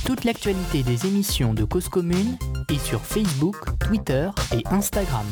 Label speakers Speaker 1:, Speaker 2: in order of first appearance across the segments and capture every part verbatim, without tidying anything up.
Speaker 1: Toute l'actualité des émissions de Cause Commune est sur Facebook, Twitter et Instagram.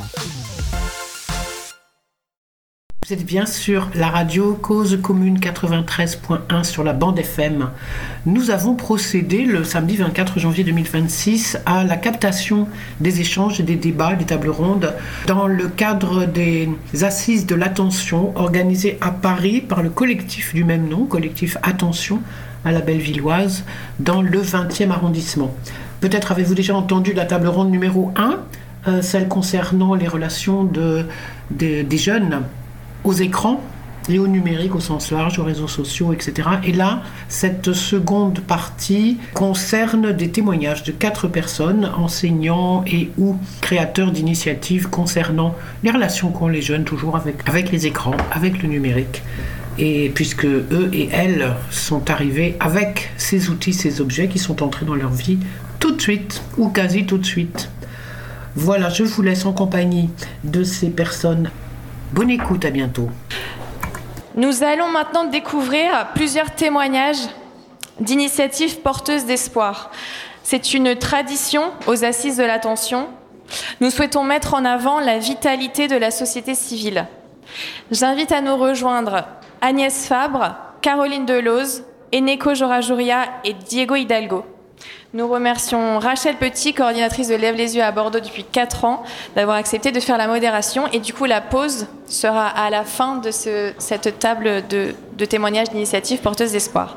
Speaker 2: Vous êtes bien sur la radio Cause Commune quatre-vingt-treize point un sur la bande F M. Nous avons procédé le samedi vingt-quatre janvier deux mille vingt-six à la captation des échanges et des débats, des tables rondes, dans le cadre des assises de l'attention organisées à Paris par le collectif du même nom, collectif Attention à la Bellevilloise, dans le vingtième arrondissement. Peut-être avez-vous déjà entendu la table ronde numéro un, euh, celle concernant les relations de, de, des jeunes aux écrans et au numérique au sens large, aux réseaux sociaux, et cetera. Et là, cette seconde partie concerne des témoignages de quatre personnes, enseignants et ou créateurs d'initiatives concernant les relations qu'ont les jeunes toujours avec, avec les écrans, avec le numérique. Et puisque eux et elles sont arrivés avec ces outils, ces objets qui sont entrés dans leur vie tout de suite, ou quasi tout de suite. Voilà, je vous laisse en compagnie de ces personnes. Bonne écoute, à bientôt.
Speaker 3: Nous allons maintenant découvrir plusieurs témoignages d'initiatives porteuses d'espoir. C'est une tradition aux assises de l'attention. Nous souhaitons mettre en avant la vitalité de la société civile. J'invite à nous rejoindre Agnès Fabre, Caroline Delose, Eneko Jorajouria et Diego Hidalgo. Nous remercions Rachel Petit, coordinatrice de Lève les yeux à Bordeaux depuis quatre ans, d'avoir accepté de faire la modération. Et du coup, la pause sera à la fin de ce, cette table de, de témoignages d'initiatives porteuses d'espoir.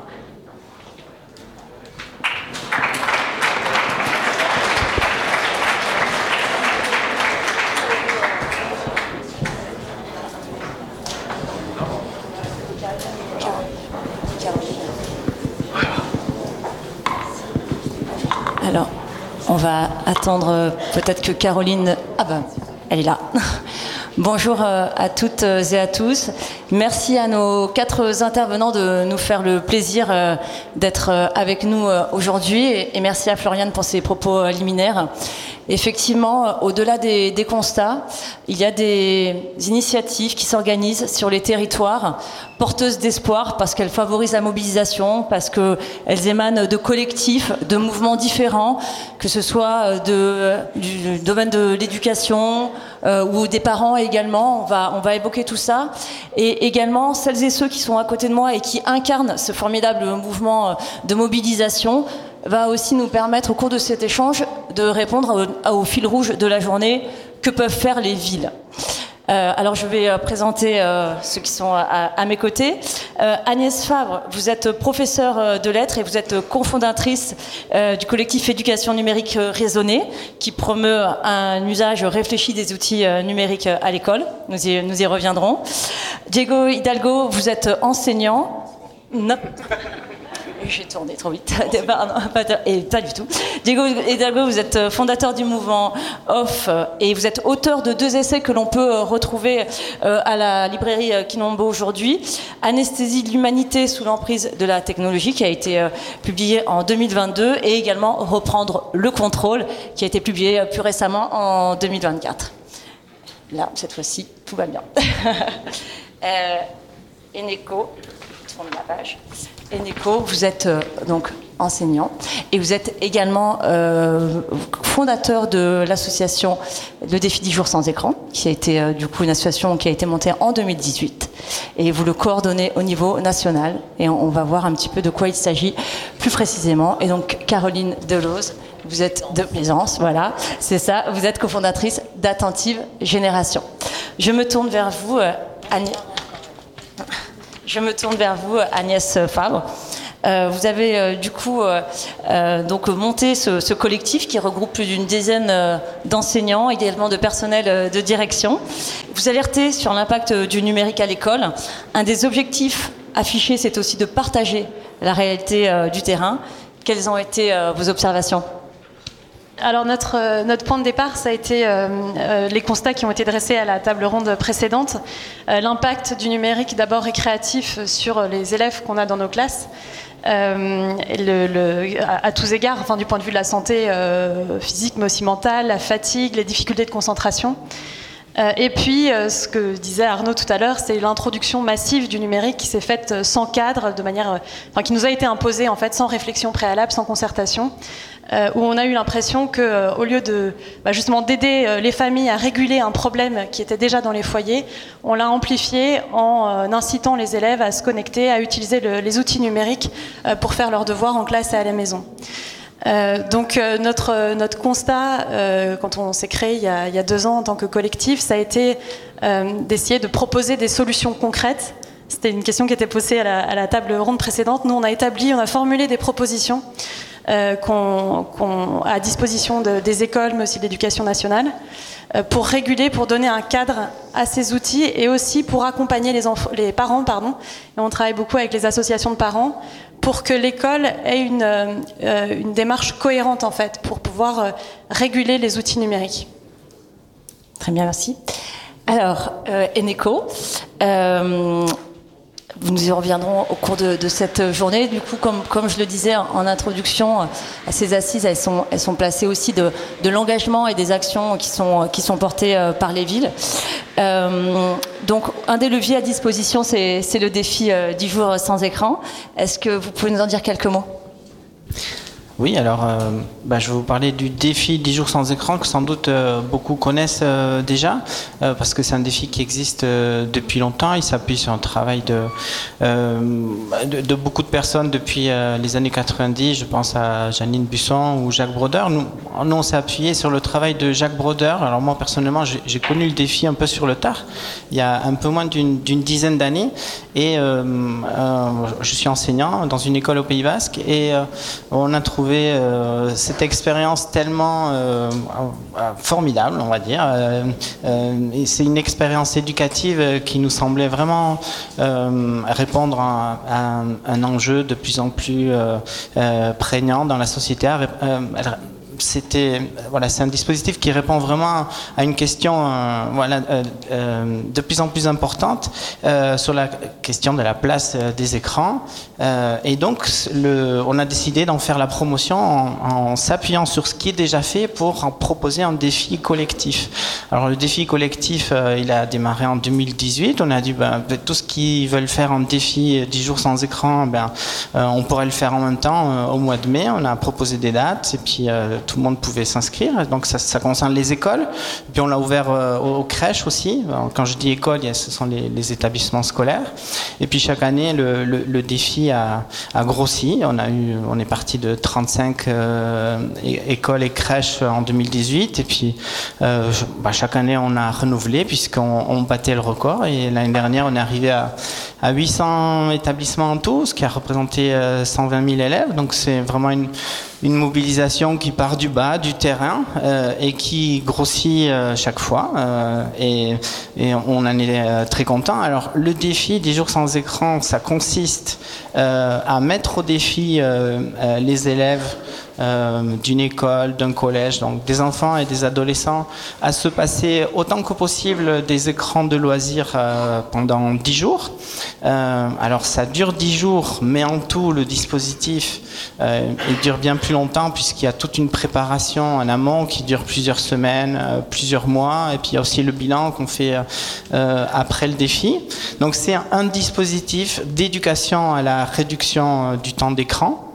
Speaker 4: Alors, on va attendre peut-être que Caroline... Ah ben, elle est là. Bonjour à toutes et à tous. Merci à nos quatre intervenants de nous faire le plaisir d'être avec nous aujourd'hui. Et merci à Floriane pour ses propos liminaires. Effectivement, au-delà des, des constats, il y a des initiatives qui s'organisent sur les territoires, porteuses d'espoir parce qu'elles favorisent la mobilisation, parce qu'elles émanent de collectifs, de mouvements différents, que ce soit de, du domaine de l'éducation euh, ou des parents également. On va, on va évoquer tout ça. Et également, celles et ceux qui sont à côté de moi et qui incarnent ce formidable mouvement de mobilisation va aussi nous permettre au cours de cet échange de répondre au, au fil rouge de la journée que peuvent faire les villes. Euh, alors je vais euh, présenter euh, ceux qui sont à, à mes côtés. Euh, Agnès Fabre, vous êtes professeure euh, de lettres et vous êtes cofondatrice euh, du collectif Éducation numérique raisonnée qui promeut un usage réfléchi des outils euh, numériques à l'école. Nous y, nous y reviendrons. Diego Hidalgo, vous êtes enseignant. Non. J'ai tourné trop vite. Pardon, pas, et pas du tout. Diego Hidalgo, vous êtes fondateur du mouvement Off et vous êtes auteur de deux essais que l'on peut retrouver à la librairie Quinombo aujourd'hui. Anesthésie de l'humanité sous l'emprise de la technologie, qui a été publié en deux mille vingt-deux, et également Reprendre le contrôle, qui a été publié plus récemment en deux mille vingt-quatre. Là, cette fois-ci, tout va bien. euh, Eneko, je tourne la page. Eneko, vous êtes euh, donc enseignant et vous êtes également euh, fondateur de l'association Le Défi dix jours sans écran, qui a été euh, du coup une association qui a été montée en deux mille dix-huit et vous le coordonnez au niveau national et on, on va voir un petit peu de quoi il s'agit plus précisément. Et donc Caroline Delose, vous êtes de Plaisance, voilà, c'est ça, vous êtes cofondatrice d'Attentive Génération. Je me tourne vers vous, euh, Agnès. Je me tourne vers vous, Agnès Fabre. Euh, vous avez euh, du coup euh, euh, donc monté ce, ce collectif qui regroupe plus d'une dizaine euh, d'enseignants, également de personnel euh, de direction. Vous alertez sur l'impact du numérique à l'école. Un des objectifs affichés, c'est aussi de partager la réalité euh, du terrain. Quelles ont été euh, vos observations ?
Speaker 5: Alors notre, euh, notre point de départ, ça a été euh, euh, les constats qui ont été dressés à la table ronde précédente. Euh, l'impact du numérique d'abord récréatif sur les élèves qu'on a dans nos classes. Euh, le, le, à, à tous égards, enfin, du point de vue de la santé euh, physique mais aussi mentale, la fatigue, les difficultés de concentration. Euh, et puis, euh, ce que disait Arnaud tout à l'heure, c'est l'introduction massive du numérique qui s'est faite sans cadre, de manière, euh, enfin, qui nous a été imposée en fait sans réflexion préalable, sans concertation, euh, où on a eu l'impression que, euh, au lieu de bah, justement d'aider euh, les familles à réguler un problème qui était déjà dans les foyers, on l'a amplifié en euh, incitant les élèves à se connecter, à utiliser le, les outils numériques euh, pour faire leurs devoirs en classe et à la maison. Euh, donc euh, notre, euh, notre constat, euh, quand on s'est créé il y, a, il y a deux ans en tant que collectif, ça a été euh, d'essayer de proposer des solutions concrètes. C'était une question qui était posée à la, à la table ronde précédente. Nous, on a établi, on a formulé des propositions euh, qu'on, qu'on, à disposition de, des écoles, mais aussi de l'éducation nationale, euh, pour réguler, pour donner un cadre à ces outils et aussi pour accompagner les, enf- les parents. Pardon. Et on travaille beaucoup avec les associations de parents pour que l'école ait une, euh, une démarche cohérente, en fait, pour pouvoir euh, réguler les outils numériques.
Speaker 4: Très bien, merci. Alors, euh, Eneco, euh, nous y reviendrons au cours de, de cette journée. Du coup, comme, comme je le disais en, en introduction, à ces assises, elles sont, elles sont placées aussi de, de l'engagement et des actions qui sont, qui sont portées euh, par les villes. Euh, donc, un des leviers à disposition, c'est, c'est le défi euh, dix jours sans écran. Est-ce que vous pouvez nous en dire quelques mots ?
Speaker 6: Oui, alors euh, bah, je vais vous parler du défi dix jours sans écran que sans doute euh, beaucoup connaissent euh, déjà euh, parce que c'est un défi qui existe euh, depuis longtemps. Il s'appuie sur un travail de, euh, de, de beaucoup de personnes depuis euh, les années quatre-vingt-dix. Je pense à Janine Busson ou Jacques Brodeur. Nous, nous on s'est appuyé sur le travail de Jacques Brodeur. Alors moi personnellement j'ai, j'ai connu le défi un peu sur le tard, il y a un peu moins d'une, d'une dizaine d'années et euh, euh, je suis enseignant dans une école au Pays Basque et euh, on a trouvé Euh, cette expérience tellement euh, euh, formidable, on va dire. Euh, euh, et c'est une expérience éducative qui nous semblait vraiment euh, répondre à, à un, un enjeu de plus en plus euh, euh, prégnant dans la société. Euh, elle, C'était, voilà, c'est un dispositif qui répond vraiment à une question euh, voilà, euh, euh, de plus en plus importante euh, sur la question de la place euh, des écrans. Euh, et donc, le, on a décidé d'en faire la promotion en, en s'appuyant sur ce qui est déjà fait pour en proposer un défi collectif. Alors, le défi collectif, euh, il a démarré en deux mille dix-huit. On a dit, ben, tout ce qu'ils veulent faire en défi dix jours sans écran, ben, euh, on pourrait le faire en même temps euh, au mois de mai. On a proposé des dates et puis euh, tout le monde pouvait s'inscrire, donc ça, ça concerne les écoles, puis on l'a ouvert euh, aux, aux crèches aussi. Alors, quand je dis école, ce sont les, les établissements scolaires, et puis chaque année le, le, le défi a, a grossi. On, a eu, on est parti de trente-cinq euh, écoles et crèches en deux mille dix-huit, et puis euh, je, bah, chaque année on a renouvelé puisqu'on on battait le record, et l'année dernière on est arrivé à, à huit cents établissements en tout, ce qui a représenté euh, cent vingt mille élèves, donc c'est vraiment une une mobilisation qui part du bas, du terrain, euh, et qui grossit euh, chaque fois, euh, et, et on en est euh, très content. Alors le défi dix jours sans écran, ça consiste euh, à mettre au défi euh, euh, les élèves euh, d'une école, d'un collège, donc des enfants et des adolescents, à se passer autant que possible des écrans de loisirs euh, pendant dix jours. Euh, alors ça dure dix jours, mais en tout le dispositif euh, il dure bien plus longtemps puisqu'il y a toute une préparation en amont qui dure plusieurs semaines, euh, plusieurs mois, et puis il y a aussi le bilan qu'on fait euh, après le défi. Donc c'est un, un dispositif d'éducation à la réduction euh, du temps d'écran.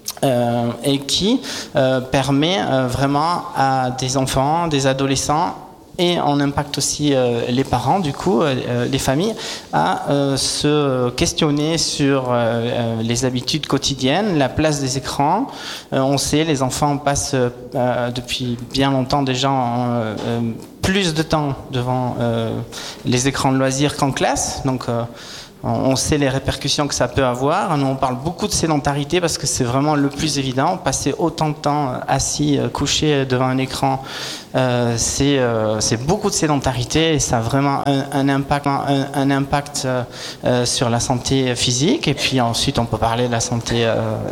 Speaker 6: Euh, et qui euh, permet euh, vraiment à des enfants, des adolescents, et on impacte aussi euh, les parents, du coup, euh, les familles, à euh, se questionner sur euh, les habitudes quotidiennes, la place des écrans. Euh, on sait, les enfants passent euh, depuis bien longtemps déjà euh, euh, plus de temps devant euh, les écrans de loisirs qu'en classe, donc euh, on sait les répercussions que ça peut avoir. Nous, on parle beaucoup de sédentarité parce que c'est vraiment le plus évident. Passer autant de temps assis, couché devant un écran, euh, c'est, euh, c'est beaucoup de sédentarité et ça a vraiment un, un impact, un, un impact euh, sur la santé physique. Et puis ensuite, on peut parler de la santé euh,